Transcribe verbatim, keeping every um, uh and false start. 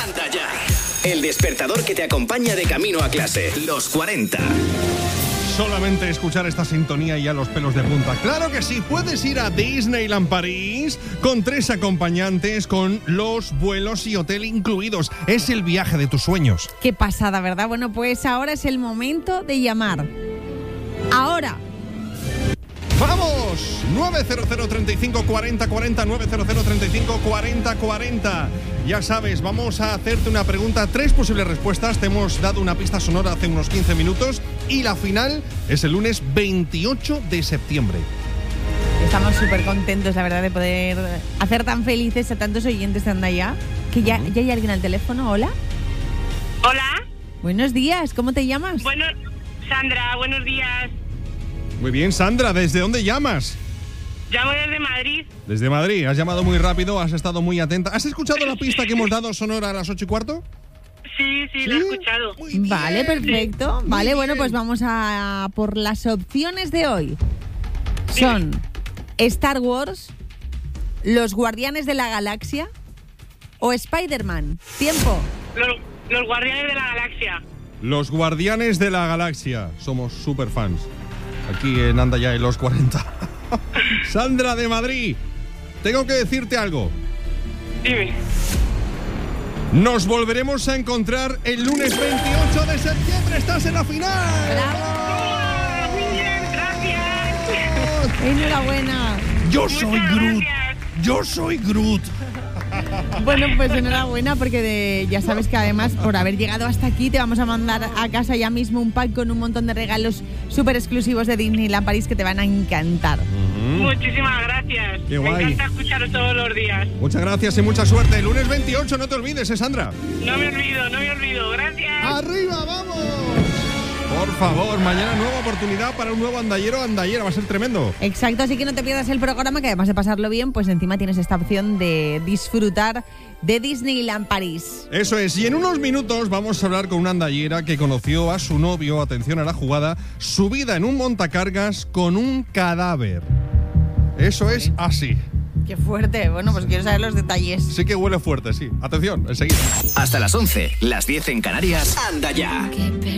Anda ya. El despertador que te acompaña de camino a clase. Los cuarenta. Solamente escuchar esta sintonía y ya los pelos de punta. Claro que sí, puedes ir a Disneyland París con tres acompañantes, con los vuelos y hotel incluidos. Es el viaje de tus sueños. Qué pasada, ¿verdad? Bueno, pues ahora es el momento de llamar. Ahora. ¡Vamos! nueve cero cero, treinta y cinco, cuarenta, cuarenta, nueve cero cero, treinta y cinco, cuarenta, cuarenta. Ya sabes, vamos a hacerte una pregunta, tres posibles respuestas. Te hemos dado una pista sonora hace unos quince minutos y la final es el lunes veintiocho de septiembre. Estamos súper contentos, la verdad, de poder hacer tan felices a tantos oyentes de Anda Ya. Que ya, ya hay alguien al teléfono. ¿Hola? Hola. Buenos días, ¿cómo te llamas? Bueno, Sandra, buenos días. Muy bien, Sandra, ¿desde dónde llamas? Llamo desde Madrid. Desde Madrid, has llamado muy rápido, has estado muy atenta. ¿Has escuchado la pista que hemos dado sonora a las ocho y cuarto? Sí, sí, ¿Sí? lo he escuchado. Muy bien. Vale, perfecto. Muy Vale, bien. bueno, pues vamos a por las opciones de hoy. Son Star Wars, Los Guardianes de la Galaxia o Spider-Man. Tiempo. Los, los Guardianes de la Galaxia. Los Guardianes de la Galaxia. Somos super fans. Aquí en Anda Ya en los cuarenta. Sandra de Madrid, tengo que decirte algo. Dime. Nos volveremos a encontrar el lunes veintiocho de septiembre. ¡Estás en la final! ¡Oh, muy bien, gracias! Enhorabuena. Yo Muchas soy Groot. gracias. Yo soy Groot. Bueno, pues enhorabuena porque de, ya sabes que además por haber llegado hasta aquí te vamos a mandar a casa ya mismo un pack con un montón de regalos súper exclusivos de Disneyland París que te van a encantar. Muchísimas gracias. Qué Me guay. encanta escucharos todos los días. Muchas gracias y mucha suerte. El lunes veintiocho, no te olvides, ¿eh, Sandra? No me olvido, no me olvido. Gracias. ¡Arriba, vamos! Por favor, mañana nueva oportunidad para un nuevo andallero o andallera. Va a ser tremendo. Exacto, así que no te pierdas el programa, que además de pasarlo bien, pues encima tienes esta opción de disfrutar de Disneyland París. Eso es, y en unos minutos vamos a hablar con una andallera que conoció a su novio, atención a la jugada, subida en un montacargas con un cadáver. Eso es así. Qué fuerte. Bueno, pues quiero saber los detalles. Sí que huele fuerte, sí. Atención, enseguida. Hasta las once, las diez en Canarias. Anda Ya.